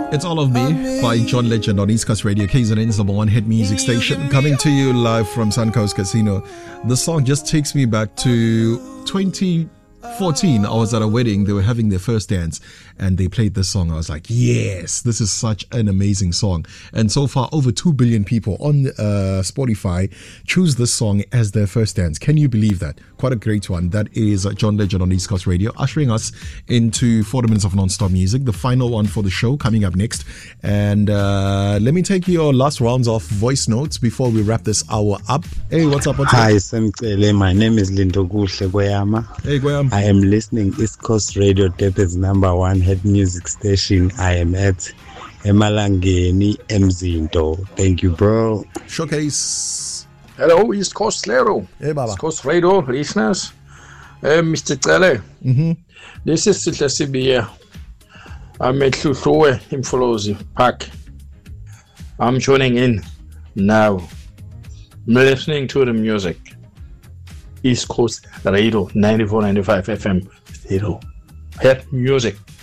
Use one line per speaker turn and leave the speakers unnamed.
It's All of Me by John Legend on East Coast Radio, KZN's number one hit music station, coming to you live from Suncoast Casino. The song just takes me back to 2014. I was at a wedding. They were having their first dance and they played this song. I was like, yes, this is such an amazing song. And so far, over 2 billion people on Spotify choose this song as their first dance. Can you believe that? Quite a great one. That is John Legend on East Coast Radio, ushering us into 40 minutes of non-stop music, the final one for the show coming up next. And let me take your last rounds of voice notes before we wrap this hour up. Hey, what's up?
Hi, Semcele. My name is Lindo Kuhle Gweyama.
Hey, Gweyama.
I am listening East Coast Radio, Durban's number one hit music station. I am at Emalangeni Mzinto. Thank you, bro.
Showcase.
Hello, East Coast Radio.
Hey, Baba.
East Coast Radio listeners. Mr. Cele. This is Sihle Sibiya. I'm at Hluhluwe in Mfolozi Park. I'm tuning in now. I'm listening to the music. East Coast Radio 94.95 FM. Hit music.